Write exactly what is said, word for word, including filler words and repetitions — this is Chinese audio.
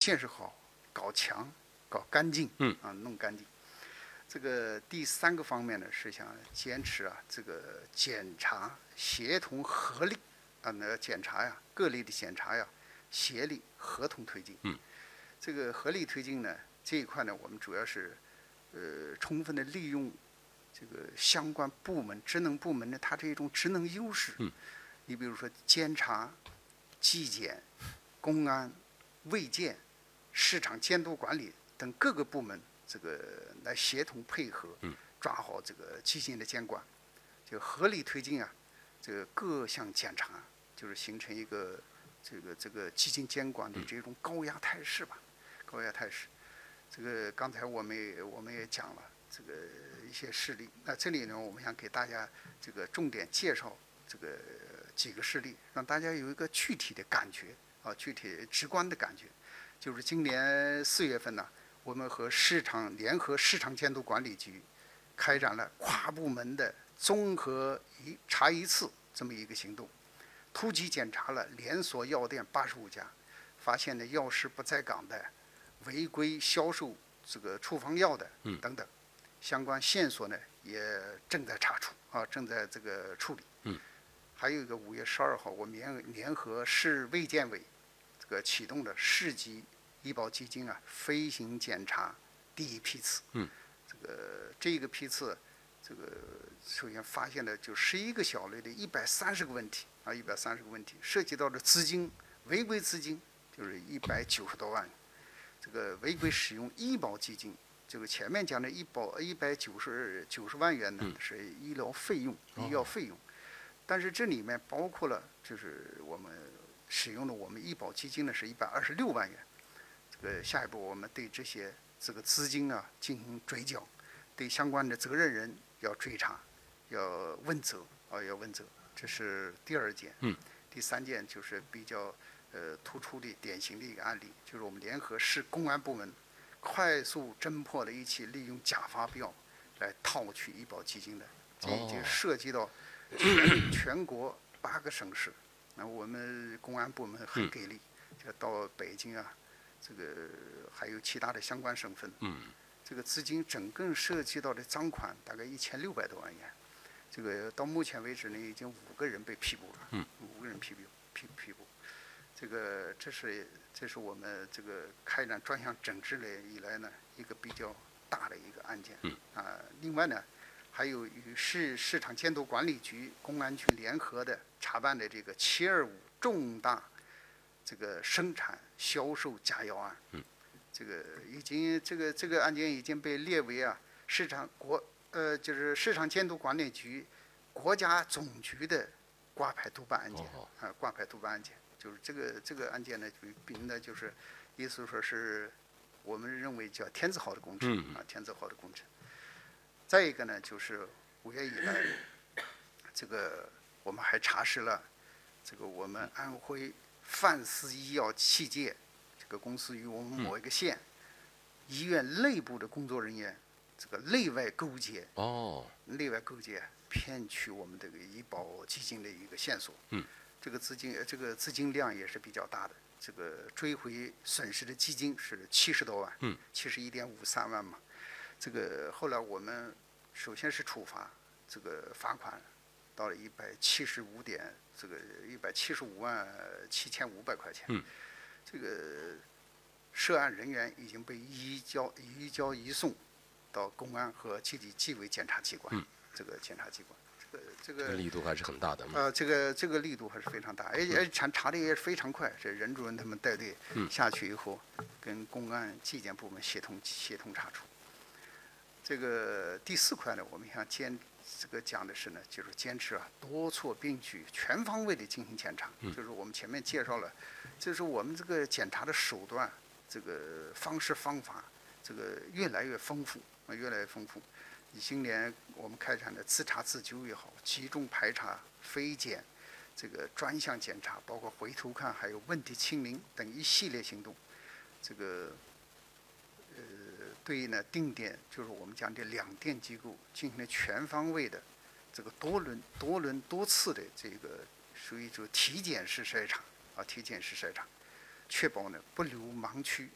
建设好，搞强，搞干净， 嗯啊，弄干净。这个第三个方面呢，是想坚持啊，这个检查协同合力啊，那检查呀，各类的检查呀，协力合同推进。 嗯， 这个合力推进呢，这一块呢，我们主要是呃，充分的利用这个相关部门、职能部门呢，它这种职能优势。 嗯， 你比如说监察、纪检、公安、卫健、市场监督管理等各个部门，这个来协同配合，抓好这个基金的监管，就合理推进啊，这个各项检查，就是形成一个这个这个基金监管的这种高压态势吧，高压态势。这个刚才我们也我们也讲了这个一些事例，那这里呢，我们想给大家这个重点介绍这个几个事例，让大家有一个具体的感觉啊，具体直观的感觉。就是今年四月份呢，我们和市场联合市场监督管理局开展了跨部门的综合一查一次这么一个行动，突击检查了连锁药店八十五家，发现了药师不在岗的、违规销售这个处方药的等等，相关线索呢也正在查处啊，正在这个处理。 嗯， 还有一个五月十二号，我们联联合市卫健委这个启动了市级医保基金啊飞行检查第一批次。 嗯， 这个这个批次，这个首先发现了就十一个小类的一百三十个问题啊，一百三十个问题，涉及到的资金违规资金就是一百九十多万。这个违规使用医保基金，这个前面讲的医保一百九十九十万元呢，是医疗费用、医药费用，但是这里面包括了就是我们使用的我们医保基金呢是一百二十六万元。这个下一步我们对这些这个资金啊进行追缴，对相关的责任人要追查，要问责啊，要问责，这是第二件。 嗯， 第三件就是比较呃突出的典型的一个案例，就是我们联合市公安部门快速侦破了一起利用假发票来套取医保基金的，这已经涉及到全全国八个省市。那我们公安部门很给力，就到北京啊，这个还有其他的相关省份。 嗯， 这个资金整个涉及到的赃款大概一千六百多万元。这个到目前为止呢，已经五个人被批捕了。 嗯， 五个人批捕批批捕。这个这是这是我们这个开展专项整治类以来呢一个比较大的一个案件。 嗯， 啊，另外呢，还有与市市场监督管理局、公安局联合的查办的这个“七二五”重大这个生产销售假药案。 嗯， 这个已经这个这个案件已经被列为啊市场国呃就是市场监督管理局国家总局的挂牌督办案件。 哦、 啊，挂牌督办案件。就是这个这个案件呢，并呢就是意思说是我们认为叫天字号的工程。 嗯、 啊，天字号的工程。再一个呢，就是五月以来，这个我们还查实了这个我们安徽范思医药器械这个公司与我们某一个县、嗯、医院内部的工作人员这个内外勾结。 哦， 内外勾结骗取我们这个医保基金的一个线索。 嗯。 这个资金，这个资金量也是比较大的。这个追回损失的基金是七十多万， 嗯， 七十一点五三万嘛。这个后来我们首先是处罚，这个罚款到了一百七十五点，这个一百七十五万七千五百块钱。 嗯， 这个涉案人员已经被移交移交移送到公安和纪律纪委检察机关。 嗯， 这个检察机关。这个这个力度还是很大的。 呃，这个这个力度还是非常大，而且而且查查的也是非常快。这任主任他们带队下去以后，跟公安、纪检部门协同协同查处。这个第四块呢，我们想坚这个讲的是呢，就是坚持啊多措并举、全方位的进行检查。就是我们前面介绍了，就是我们这个检查的手段、这个方式方法，这个越来越丰富啊，越来越丰富。今年我们开展的自查自纠也好，集中排查、非检、这个专项检查，包括回头看，还有问题清零等一系列行动。这个呃，对呢定点就是我们讲的两电机构进行了全方位的这个多轮、多轮多次的这个属于就体检式筛查啊，体检式筛查，确保呢不留盲区，